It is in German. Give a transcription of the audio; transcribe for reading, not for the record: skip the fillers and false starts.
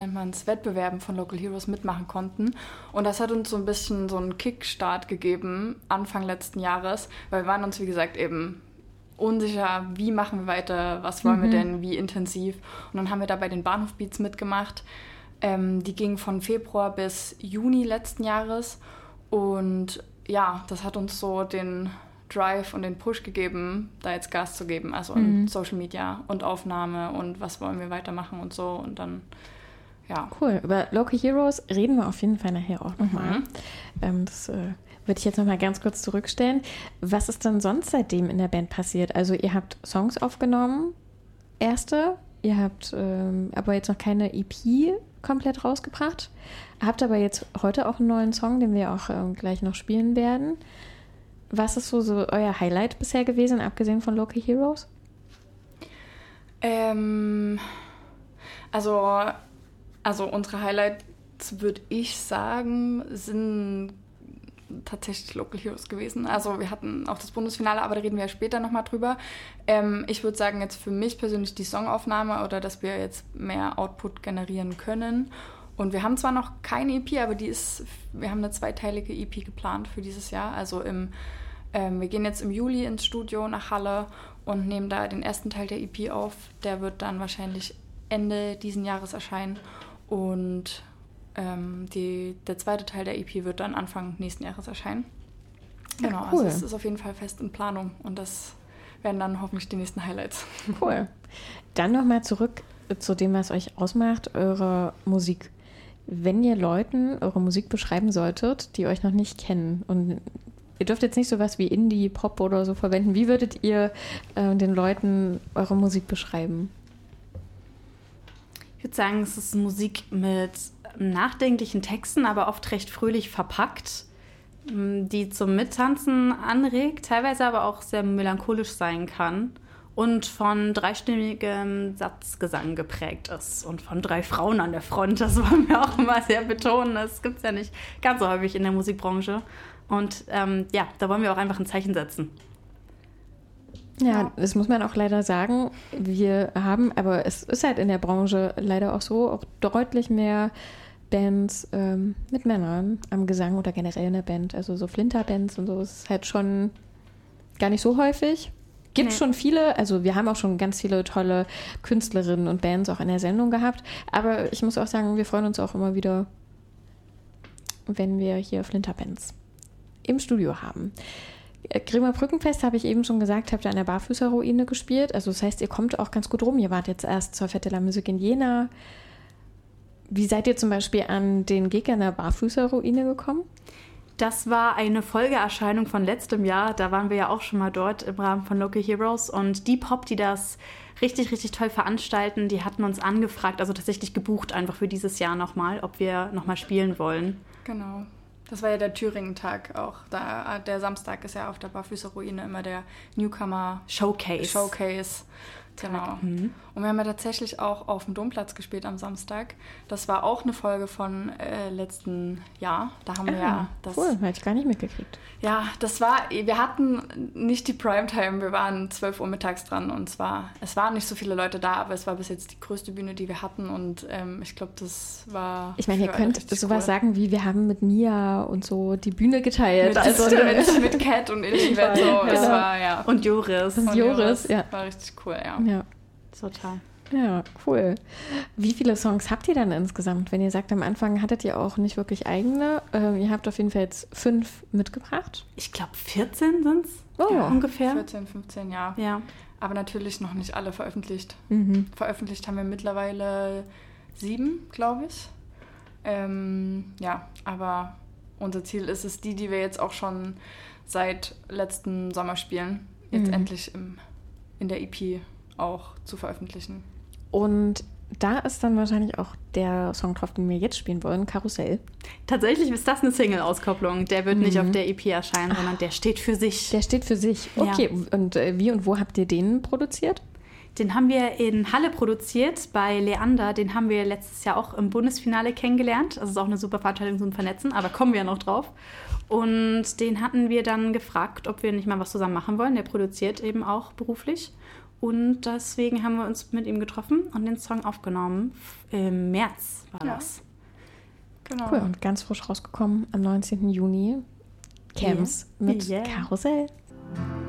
nennt man es, Wettbewerben von Local Heroes mitmachen konnten. Und das hat uns so ein bisschen so einen Kickstart gegeben, Anfang letzten Jahres, weil wir waren uns, wie gesagt, eben unsicher, wie machen wir weiter, was wollen wir denn, wie intensiv. Und dann haben wir da bei den Bahnhof-Beats mitgemacht. Die gingen von Februar bis Juni letzten Jahres. Und ja, das hat uns so den Drive und den Push gegeben, da jetzt Gas zu geben, also in Social Media und Aufnahme und was wollen wir weitermachen und so und dann, ja. Cool, über Local Heroes reden wir auf jeden Fall nachher auch nochmal. Das würde ich jetzt nochmal ganz kurz zurückstellen. Was ist dann sonst seitdem in der Band passiert? Also ihr habt Songs aufgenommen, erste, ihr habt aber jetzt noch keine EP komplett rausgebracht, habt aber jetzt heute auch einen neuen Song, den wir auch gleich noch spielen werden. Was ist so euer Highlight bisher gewesen, abgesehen von Local Heroes? Also unsere Highlights, würde ich sagen, sind tatsächlich Local Heroes gewesen. Also wir hatten auch das Bundesfinale, aber da reden wir ja später nochmal drüber. Ich würde sagen, jetzt für mich persönlich die Songaufnahme oder dass wir jetzt mehr Output generieren können. Und wir haben zwar noch keine EP, aber wir haben eine zweiteilige EP geplant für dieses Jahr. Also wir gehen jetzt im Juli ins Studio nach Halle und nehmen da den ersten Teil der EP auf. Der wird dann wahrscheinlich Ende diesen Jahres erscheinen. Und der zweite Teil der EP wird dann Anfang nächsten Jahres erscheinen. Genau, cool. Also es ist auf jeden Fall fest in Planung. Und das werden dann hoffentlich die nächsten Highlights. Cool. Dann nochmal zurück zu dem, was euch ausmacht, eure Musik. Wenn ihr Leuten eure Musik beschreiben solltet, die euch noch nicht kennen, und ihr dürft jetzt nicht sowas wie Indie, Pop oder so verwenden, wie würdet ihr den Leuten eure Musik beschreiben? Ich würde sagen, es ist Musik mit nachdenklichen Texten, aber oft recht fröhlich verpackt, die zum Mittanzen anregt, teilweise aber auch sehr melancholisch sein kann. Und von dreistimmigem Satzgesang geprägt ist und von 3 Frauen an der Front. Das wollen wir auch immer sehr betonen. Das gibt es ja nicht ganz so häufig in der Musikbranche. Und da wollen wir auch einfach ein Zeichen setzen. Ja, das muss man auch leider sagen. Wir haben, aber es ist halt in der Branche leider auch so, auch deutlich mehr Bands mit Männern am Gesang oder generell in der Band. Also so Flinterbands und so ist halt schon gar nicht so häufig. Gibt schon viele, also wir haben auch schon ganz viele tolle Künstlerinnen und Bands auch in der Sendung gehabt, aber ich muss auch sagen, wir freuen uns auch immer wieder, wenn wir hier Flinterbands im Studio haben. Grimmer Brückenfest, habe ich eben schon gesagt, habt ihr an der Barfüßerruine gespielt, also das heißt, ihr kommt auch ganz gut rum, ihr wart jetzt erst zur Fête de la Musique in Jena. Wie seid ihr zum Beispiel an den Gig an der Barfüßerruine gekommen? Das war eine Folgeerscheinung von letztem Jahr. Da waren wir ja auch schon mal dort im Rahmen von Local Heroes. Und die Pop, die das richtig, richtig toll veranstalten, die hatten uns angefragt, also tatsächlich gebucht einfach für dieses Jahr nochmal, ob wir nochmal spielen wollen. Genau. Das war ja der Thüringen-Tag auch. Der Samstag ist ja auf der Barfüßerruine immer der Newcomer Showcase. Genau. Und wir haben ja tatsächlich auch auf dem Domplatz gespielt am Samstag. Das war auch eine Folge von letzten Jahr. Da haben wir ja das. Cool, hätte ich gar nicht mitgekriegt. Ja, wir hatten nicht die Primetime, wir waren 12 Uhr mittags dran und es waren nicht so viele Leute da, aber es war bis jetzt die größte Bühne, die wir hatten und ich glaube, das war. Ich meine, ihr könnt sowas sagen wie, wir haben mit Mia und so die Bühne geteilt. Mit Cat und Elisabeth so. Ja. Das war, ja. Und Joris. Ja. War richtig cool, ja. Ja. Total. Ja, cool. Wie viele Songs habt ihr dann insgesamt? Wenn ihr sagt, am Anfang hattet ihr auch nicht wirklich eigene. Ihr habt auf jeden Fall jetzt 5 mitgebracht. Ich glaube 14 sind es ungefähr. 14, 15, ja. Aber natürlich noch nicht alle veröffentlicht. Veröffentlicht haben wir mittlerweile 7, glaube ich. Aber unser Ziel ist es, die wir jetzt auch schon seit letzten Sommer spielen, jetzt endlich in der EP auch zu veröffentlichen. Und da ist dann wahrscheinlich auch der Song drauf, den wir jetzt spielen wollen, Karussell. Tatsächlich ist das eine Single-Auskopplung. Der wird nicht auf der EP erscheinen, sondern der steht für sich. Der steht für sich. Okay, ja. Und wie und wo habt ihr den produziert? Den haben wir in Halle produziert, bei Leander. Den haben wir letztes Jahr auch im Bundesfinale kennengelernt. Also ist auch eine super Veranstaltung zum Vernetzen, aber kommen wir ja noch drauf. Und den hatten wir dann gefragt, ob wir nicht mal was zusammen machen wollen. Der produziert eben auch beruflich. Und deswegen haben wir uns mit ihm getroffen und den Song aufgenommen. Im März war das. Genau. Cool, und ganz frisch rausgekommen am 19. Juni. Camps mit Karussell.